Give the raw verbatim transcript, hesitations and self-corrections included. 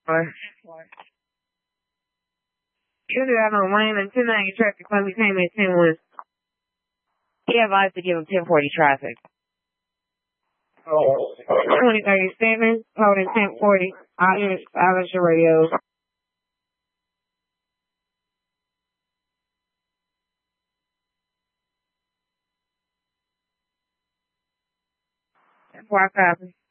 Or, usually I know Wayne and ten ninety traffic when we came in ten was, he advised to give him ten forty traffic. twenty thirty-seven, holding ten forty. I'll hear silence your radio. That's why I copy.